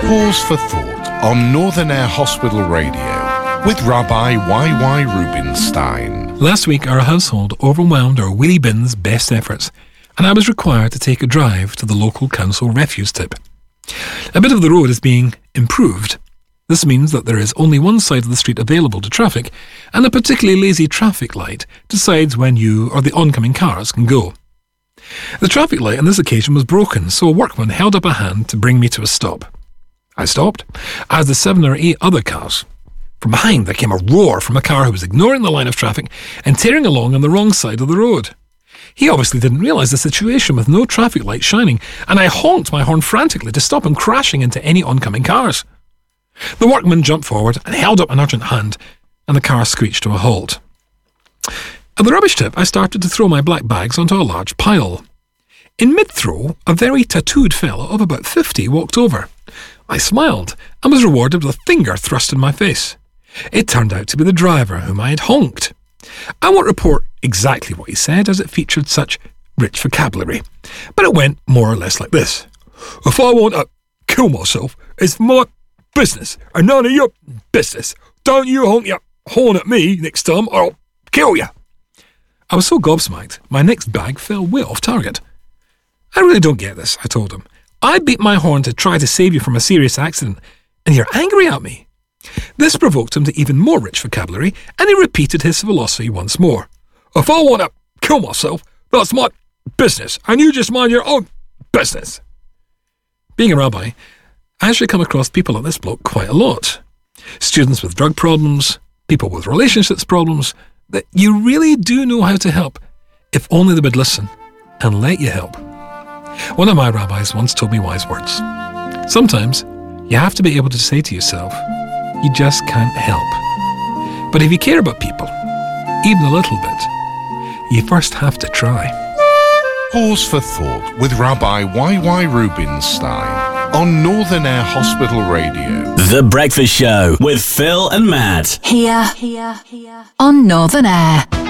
Pause for Thought on Northern Air Hospital Radio with Rabbi Y.Y. Rubinstein. Last week, our household overwhelmed our wheelie bin's best efforts, and I was required to take a drive to the local council refuse tip. A bit of the road is being improved. This means that there is only one side of the street available to traffic, and a particularly lazy traffic light decides when you or the oncoming cars can go. The traffic light on this occasion was broken, so a workman held up a hand to bring me to a stop. I stopped, as did 7 or 8 other cars. From behind there came a roar from a car who was ignoring the line of traffic and tearing along on the wrong side of the road. He obviously didn't realise the situation with no traffic light shining, and I honked my horn frantically to stop him crashing into any oncoming cars. The workman jumped forward and held up an urgent hand, and the car screeched to a halt. At the rubbish tip, I started to throw my black bags onto a large pile. In mid-throw, a very tattooed fellow of about 50 walked over. I smiled and was rewarded with a finger thrust in my face. It turned out to be the driver whom I had honked. I won't report exactly what he said, as it featured such rich vocabulary, but it went more or less like this. If I want to kill myself, it's my business and none of your business. Don't you honk your horn at me next time or I'll kill you. I was so gobsmacked, my next bag fell way off target. I really don't get this, I told him. I beat my horn to try to save you from a serious accident, and you're angry at me. This provoked him to even more rich vocabulary, and he repeated his philosophy once more. If I want to kill myself, that's my business, and you just mind your own business. Being a rabbi, I actually come across people like this bloke quite a lot. Students with drug problems, people with relationships problems, that you really do know how to help, if only they would listen and let you help. One of my rabbis once told me wise words. Sometimes you have to be able to say to yourself, you just can't help. But if you care about people, even a little bit, you first have to try. Pause for Thought with Rabbi Y.Y. Rubinstein on Northern Air Hospital Radio. The Breakfast Show with Phil and Matt. Here on Northern Air.